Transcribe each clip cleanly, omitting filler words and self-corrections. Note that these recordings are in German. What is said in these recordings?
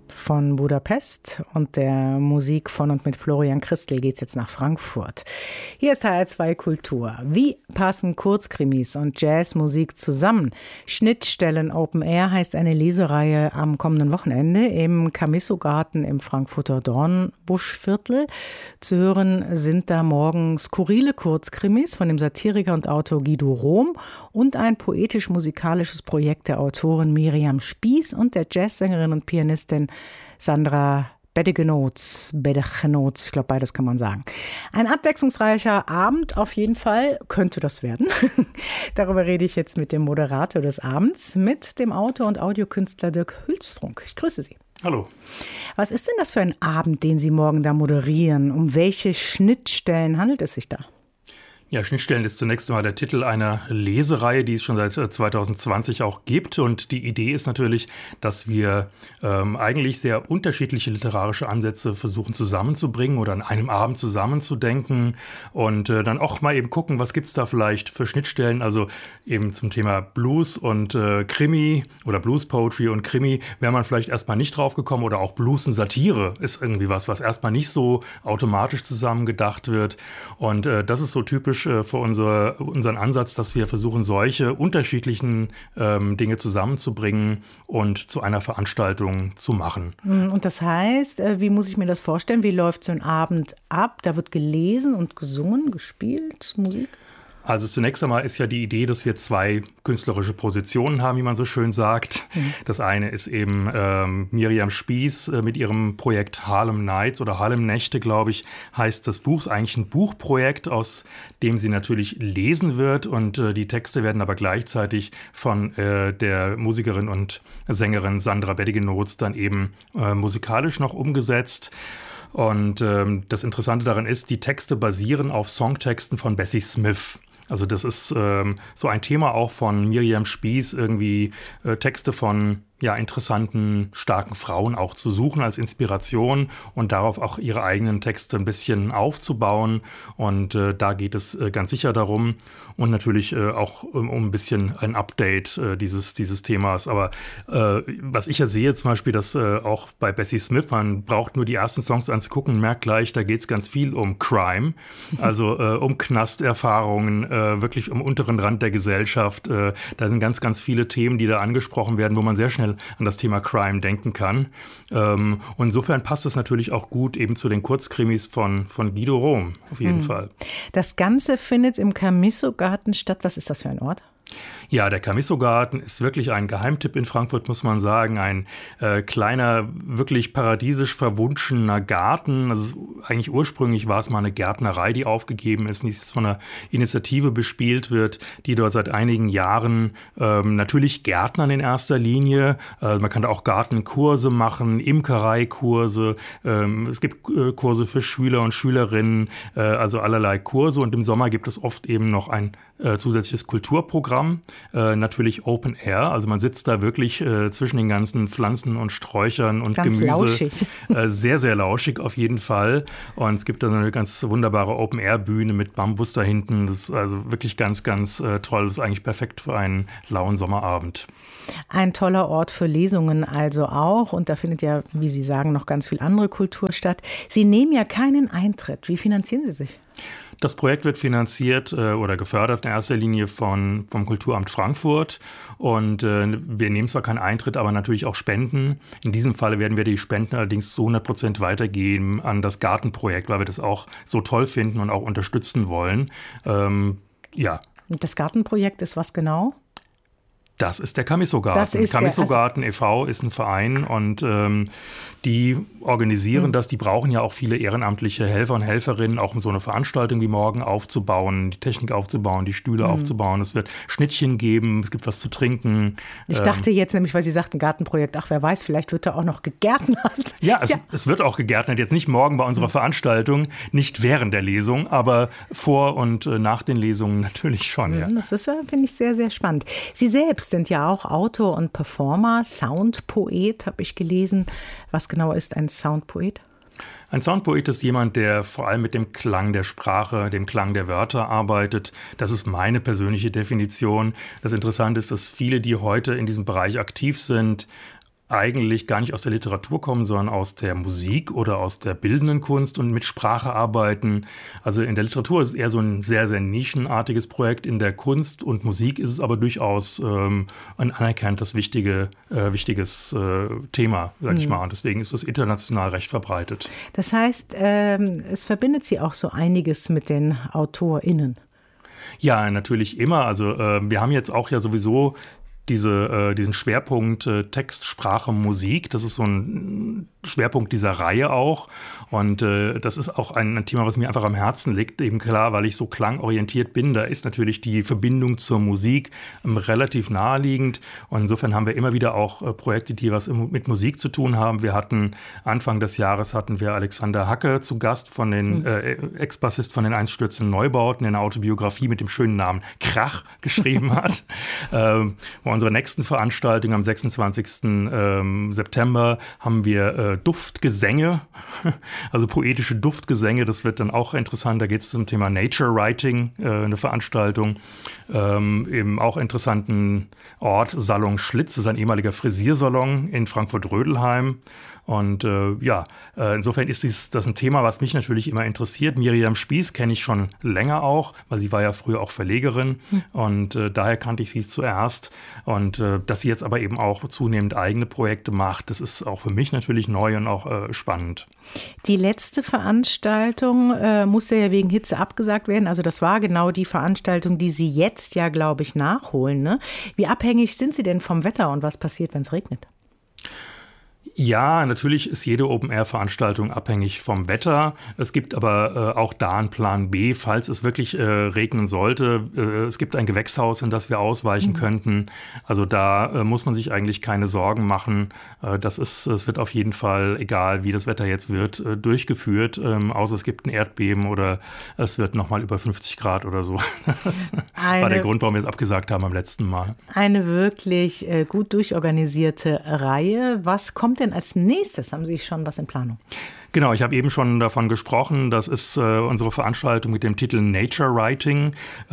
Von Budapest und der Musik von und mit Florian Christel geht's jetzt nach Frankfurt. Hier ist HR2 Kultur. Wie passen Kurzkrimis und Jazzmusik zusammen? Schnittstellen Open Air heißt eine Lesereihe am kommenden Wochenende im Camisso-Garten im Frankfurter Dornbuschviertel. Zu hören sind da morgen skurrile Kurzkrimis von dem Satiriker und Autor Guido Rohm und ein poetisch-musikalisches Projekt der Autorin Miriam Spieß und der Jazzsängerin und Pianistin Sandra Bedegenots, ich glaube, beides kann man sagen. Ein abwechslungsreicher Abend auf jeden Fall, könnte das werden. Darüber rede ich jetzt mit dem Moderator des Abends, mit dem Autor und Audiokünstler Dirk Hülstrunk. Ich grüße Sie. Hallo. Was ist denn das für ein Abend, den Sie morgen da moderieren? Um welche Schnittstellen handelt es sich da? Ja, Schnittstellen ist zunächst einmal der Titel einer Lesereihe, die es schon seit 2020 auch gibt. Und die Idee ist natürlich, dass wir eigentlich sehr unterschiedliche literarische Ansätze versuchen zusammenzubringen oder an einem Abend zusammenzudenken und dann auch mal eben gucken, was gibt's da vielleicht für Schnittstellen. Also eben zum Thema Blues und Krimi oder Blues Poetry und Krimi wäre man vielleicht erstmal nicht drauf gekommen, oder auch Blues und Satire ist irgendwie was erstmal nicht so automatisch zusammengedacht wird. Und das ist so typisch für unseren Ansatz, dass wir versuchen, solche unterschiedlichen Dinge zusammenzubringen und zu einer Veranstaltung zu machen. Und das heißt, wie muss ich mir das vorstellen? Wie läuft so ein Abend ab? Da wird gelesen und gesungen, gespielt, Musik? Also zunächst einmal ist ja die Idee, dass wir zwei künstlerische Positionen haben, wie man so schön sagt. Das eine ist eben Miriam Spieß mit ihrem Projekt Harlem Nights oder Harlem Nächte, glaube ich, heißt das Buch. Ist eigentlich ein Buchprojekt, aus dem sie natürlich lesen wird. Und die Texte werden aber gleichzeitig von der Musikerin und Sängerin Sandra Bedegenots dann eben musikalisch noch umgesetzt. Und das Interessante daran ist, die Texte basieren auf Songtexten von Bessie Smith. Also das ist so ein Thema auch von Miriam Spieß, irgendwie Texte von interessanten, starken Frauen auch zu suchen als Inspiration und darauf auch ihre eigenen Texte ein bisschen aufzubauen. Und da geht es ganz sicher darum und natürlich auch um ein bisschen ein Update dieses Themas. Aber was ich ja sehe zum Beispiel, dass auch bei Bessie Smith, man braucht nur die ersten Songs anzugucken und merkt gleich, da geht es ganz viel um Crime, also um Knasterfahrungen, wirklich um unteren Rand der Gesellschaft. Da sind ganz, ganz viele Themen, die da angesprochen werden, wo man sehr schnell an das Thema Crime denken kann. Und insofern passt es natürlich auch gut eben zu den Kurzkrimis von Guido Rohm, auf jeden Fall. Das Ganze findet im Camisso-Garten statt. Was ist das für ein Ort? Ja, der Camisso-Garten ist wirklich ein Geheimtipp in Frankfurt, muss man sagen. Ein kleiner, wirklich paradiesisch verwunschener Garten. Also eigentlich ursprünglich war es mal eine Gärtnerei, die aufgegeben ist, die jetzt von einer Initiative bespielt wird, die dort seit einigen Jahren natürlich Gärtnern in erster Linie. Man kann da auch Gartenkurse machen, Imkereikurse. Es gibt Kurse für Schüler und Schülerinnen, also allerlei Kurse. Und im Sommer gibt es oft eben noch ein zusätzliches Kulturprogramm, natürlich Open Air, also man sitzt da wirklich zwischen den ganzen Pflanzen und Sträuchern und ganz Gemüse. Lauschig. Sehr, sehr lauschig auf jeden Fall. Und es gibt da eine ganz wunderbare Open Air Bühne mit Bambus da hinten. Das ist also wirklich ganz, ganz toll. Das ist eigentlich perfekt für einen lauen Sommerabend. Ein toller Ort für Lesungen also auch. Und da findet ja, wie Sie sagen, noch ganz viel andere Kultur statt. Sie nehmen ja keinen Eintritt. Wie finanzieren Sie sich? Das Projekt wird finanziert oder gefördert in erster Linie vom Kulturamt Frankfurt. Und wir nehmen zwar keinen Eintritt, aber natürlich auch Spenden. In diesem Falle werden wir die Spenden allerdings zu 100% weitergeben an das Gartenprojekt, weil wir das auch so toll finden und auch unterstützen wollen. Ja. Und das Gartenprojekt ist was genau? Das ist der Camisso-Garten. Camisso-Garten e.V. ist ein Verein und die organisieren das. Die brauchen ja auch viele ehrenamtliche Helfer und Helferinnen, auch um so eine Veranstaltung wie morgen aufzubauen, die Technik aufzubauen, die Stühle aufzubauen. Es wird Schnittchen geben, es gibt was zu trinken. Ich dachte jetzt nämlich, weil Sie sagten Gartenprojekt, ach wer weiß, vielleicht wird da auch noch gegärtnert. Ja, es wird auch gegärtnert. Jetzt nicht morgen bei unserer Veranstaltung, nicht während der Lesung, aber vor und nach den Lesungen natürlich schon. Ja. Das ist, finde ich, sehr, sehr spannend. Sie selbst sind ja auch Autor und Performer, Soundpoet, habe ich gelesen. Was genau ist ein Soundpoet? Ein Soundpoet ist jemand, der vor allem mit dem Klang der Sprache, dem Klang der Wörter arbeitet. Das ist meine persönliche Definition. Das Interessante ist, dass viele, die heute in diesem Bereich aktiv sind, eigentlich gar nicht aus der Literatur kommen, sondern aus der Musik oder aus der bildenden Kunst und mit Sprache arbeiten. Also in der Literatur ist es eher so ein sehr, sehr nischenartiges Projekt. In der Kunst und Musik ist es aber durchaus ein anerkanntes, wichtiges Thema, sage ich mal. Und deswegen ist es international recht verbreitet. Das heißt, es verbindet Sie auch so einiges mit den AutorInnen. Ja, natürlich immer. Also wir haben jetzt auch ja sowieso diesen Schwerpunkt Text, Sprache, Musik. Das ist so ein Schwerpunkt dieser Reihe auch. Und das ist auch ein Thema, was mir einfach am Herzen liegt. Eben klar, weil ich so klangorientiert bin. Da ist natürlich die Verbindung zur Musik relativ naheliegend. Und insofern haben wir immer wieder auch Projekte, die was mit Musik zu tun haben. Wir hatten Anfang des Jahres Alexander Hacke zu Gast, von den Ex-Bassist von den Einstürzenden Neubauten, der eine Autobiografie mit dem schönen Namen Krach geschrieben hat. Bei unserer nächsten Veranstaltung am 26. September haben wir Duftgesänge, also poetische Duftgesänge. Das wird dann auch interessant. Da geht es zum Thema Nature Writing, eine Veranstaltung. Im auch interessanten Ort Salon Schlitz, das ist ein ehemaliger Frisiersalon in Frankfurt-Rödelheim. Und insofern ist das ein Thema, was mich natürlich immer interessiert. Miriam Spieß kenne ich schon länger auch, weil sie war ja früher auch Verlegerin. Und daher kannte ich sie zuerst. Und dass sie jetzt aber eben auch zunehmend eigene Projekte macht, das ist auch für mich natürlich neu und auch spannend. Die letzte Veranstaltung musste ja wegen Hitze abgesagt werden. Also das war genau die Veranstaltung, die Sie jetzt ja, glaube ich, nachholen, ne? Wie abhängig sind Sie denn vom Wetter und was passiert, wenn es regnet? Ja, natürlich ist jede Open-Air-Veranstaltung abhängig vom Wetter. Es gibt aber auch da einen Plan B, falls es wirklich regnen sollte. Es gibt ein Gewächshaus, in das wir ausweichen könnten. Also da muss man sich eigentlich keine Sorgen machen. Es wird auf jeden Fall, egal wie das Wetter jetzt wird, durchgeführt. Außer es gibt ein Erdbeben oder es wird nochmal über 50 Grad oder so. Das war der Grund, warum wir es abgesagt haben beim letzten Mal. Eine wirklich gut durchorganisierte Reihe. Was kommt denn als nächstes? Haben Sie schon was in Planung? Genau, ich habe eben schon davon gesprochen. Das ist unsere Veranstaltung mit dem Titel Nature Writing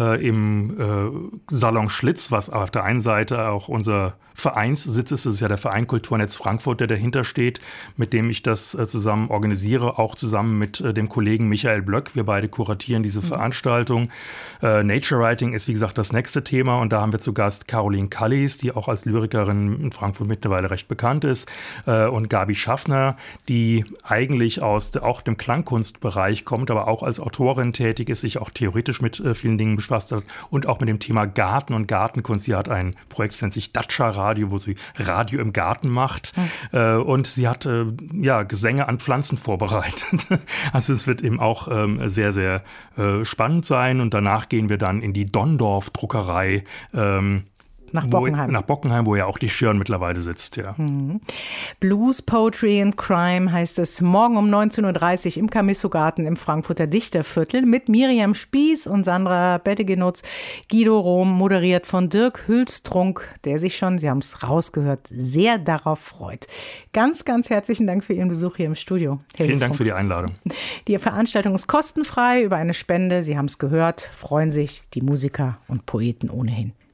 im Salon Schlitz, was auf der einen Seite auch unser Vereinssitz ist. Das ist ja der Verein Kulturnetz Frankfurt, der dahinter steht, mit dem ich das zusammen organisiere, auch zusammen mit dem Kollegen Michael Blöck. Wir beide kuratieren diese Veranstaltung. Nature Writing ist, wie gesagt, das nächste Thema. Und da haben wir zu Gast Caroline Kallis, die auch als Lyrikerin in Frankfurt mittlerweile recht bekannt ist, und Gabi Schaffner, die eigentlich aus auch dem Klangkunstbereich kommt, aber auch als Autorin tätig ist, sich auch theoretisch mit vielen Dingen befasst hat und auch mit dem Thema Garten und Gartenkunst. Sie hat ein Projekt, das nennt sich Datscha Radio, wo sie Radio im Garten macht. Und sie hat Gesänge an Pflanzen vorbereitet. Also es wird eben auch sehr, sehr spannend sein. Und danach gehen wir dann in die Donndorf-Druckerei nach Bockenheim. Wo ja auch die Schirn mittlerweile sitzt, ja. Blues, Poetry and Crime heißt es morgen um 19.30 Uhr im Camisso-Garten im Frankfurter Dichterviertel mit Miriam Spieß und Sandra Bettegenutz. Guido Rohm, moderiert von Dirk Hülstrunk, der sich schon, Sie haben es rausgehört, sehr darauf freut. Ganz, ganz herzlichen Dank für Ihren Besuch hier im Studio. Vielen Dank für die Einladung. Die Veranstaltung ist kostenfrei über eine Spende. Sie haben es gehört, freuen sich die Musiker und Poeten ohnehin.